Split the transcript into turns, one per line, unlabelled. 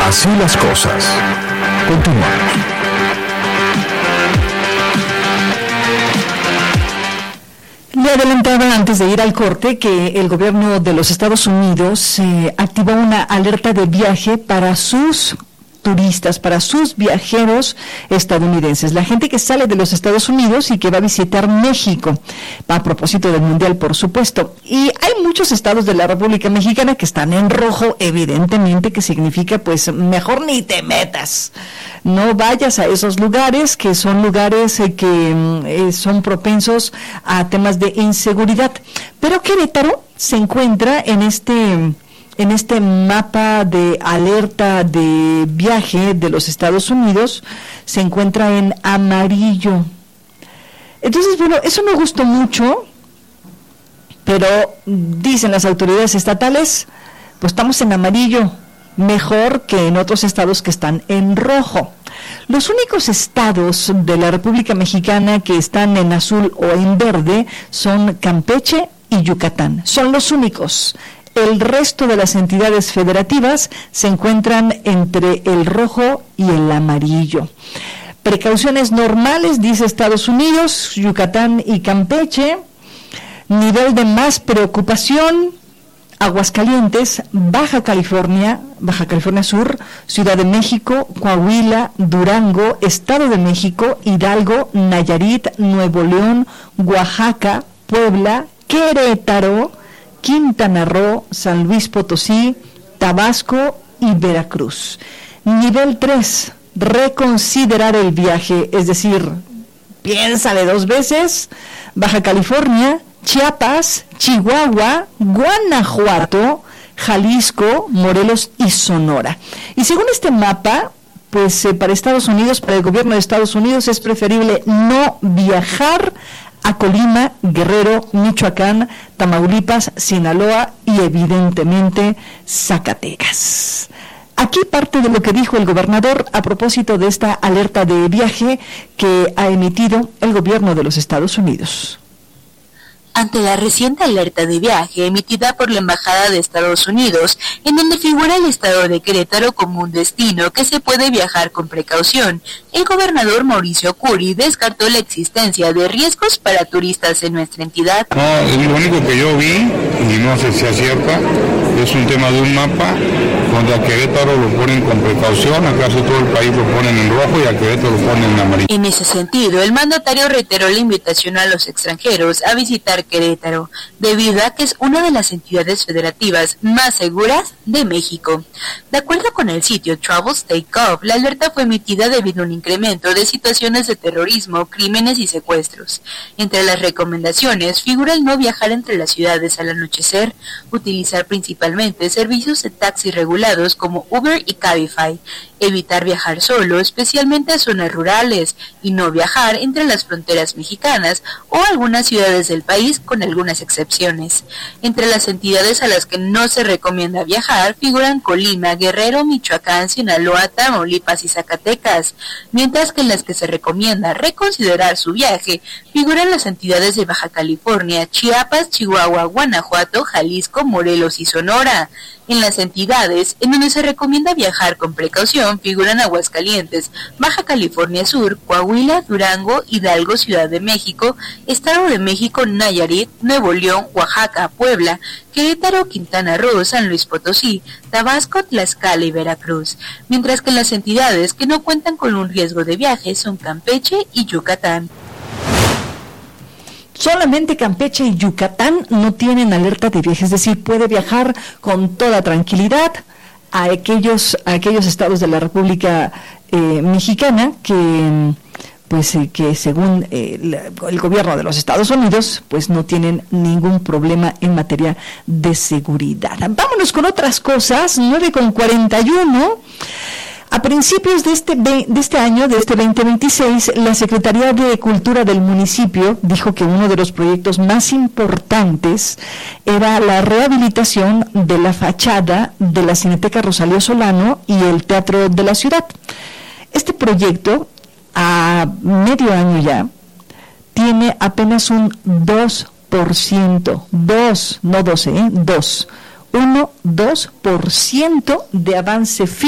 Así las cosas. Continuamos.
Le adelantaba antes de ir al corte que el gobierno de los Estados Unidos activó una alerta de viaje para sus turistas, para sus viajeros estadounidenses, la gente que sale de los Estados Unidos y que va a visitar México, a propósito del Mundial, por supuesto. Y hay muchos estados de la República Mexicana que están en rojo, evidentemente, que significa, pues, mejor ni te metas. No vayas a esos lugares, que son lugares que son propensos a temas de inseguridad. Pero Querétaro se encuentra en este mapa de alerta de viaje de los Estados Unidos, se encuentra en amarillo. Entonces, bueno, eso me gustó mucho, pero dicen las autoridades estatales, pues estamos en amarillo, mejor que en otros estados que están en rojo. Los únicos estados de la República Mexicana que están en azul o en verde son Campeche y Yucatán. Son los únicos. El resto de las entidades federativas se encuentran entre el rojo y el amarillo. Precauciones normales, dice Estados Unidos, Yucatán y Campeche. Nivel de más preocupación, Aguascalientes, Baja California Sur, Ciudad de México, Coahuila, Durango, Estado de México, Hidalgo, Nayarit, Nuevo León, Oaxaca, Puebla, Querétaro, Quintana Roo, San Luis Potosí, Tabasco y Veracruz. Nivel 3, reconsiderar el viaje, es decir, piénsale 2 veces. Baja California, Chiapas, Chihuahua, Guanajuato, Jalisco, Morelos y Sonora. Y según este mapa, pues para Estados Unidos, para el gobierno de Estados Unidos, es preferible no viajar a Colima, Guerrero, Michoacán, Tamaulipas, Sinaloa y evidentemente Zacatecas. Aquí parte de lo que dijo el gobernador a propósito de esta alerta de viaje que ha emitido el gobierno de los Estados Unidos.
Ante la reciente alerta de viaje emitida por la Embajada de Estados Unidos, en donde figura el estado de Querétaro como un destino que se puede viajar con precaución, el gobernador Mauricio Curi descartó la existencia de riesgos para turistas en nuestra entidad.
No, lo único que yo vi, y no sé si acierta, es un tema de un mapa donde a Querétaro lo ponen con precaución, a casi todo el país lo ponen en rojo y a Querétaro lo ponen en amarillo.
En ese sentido, el mandatario reiteró la invitación a los extranjeros a visitar Querétaro, debido a que es una de las entidades federativas más seguras de México. De acuerdo con el sitio Travels Takeoff, la alerta fue emitida debido a un incremento de situaciones de terrorismo, crímenes y secuestros. Entre las recomendaciones figura el no viajar entre las ciudades al anochecer, utilizar principalmente servicios de taxi regulados como Uber y Cabify, evitar viajar solo, especialmente a zonas rurales, y no viajar entre las fronteras mexicanas o algunas ciudades del país, con algunas excepciones. Entre las entidades a las que no se recomienda viajar figuran Colima, Guerrero, Michoacán, Sinaloa, Tamaulipas y Zacatecas, mientras que en las que se recomienda reconsiderar su viaje figuran las entidades de Baja California, Chiapas, Chihuahua, Guanajuato, Jalisco, Morelos y Sonora. En las entidades en donde se recomienda viajar con precaución figuran Aguascalientes, Baja California Sur, Coahuila, Durango, Hidalgo, Ciudad de México, Estado de México, Nayarit, Nuevo León, Oaxaca, Puebla, Querétaro, Quintana Roo, San Luis Potosí, Tabasco, Tlaxcala y Veracruz, mientras que en las entidades que no cuentan con un riesgo de viaje son Campeche y Yucatán.
Solamente Campeche y Yucatán no tienen alerta de viaje, es decir, puede viajar con toda tranquilidad a aquellos estados de la República Mexicana que según el gobierno de los Estados Unidos, pues no tienen ningún problema en materia de seguridad. Vámonos con otras cosas. 9:41. A principios de este año, de este 2026, la Secretaría de Cultura del municipio dijo que uno de los proyectos más importantes era la rehabilitación de la fachada de la Cineteca Rosalío Solano y el Teatro de la Ciudad. Este proyecto, a medio año ya, tiene apenas un 2%, 2% de avance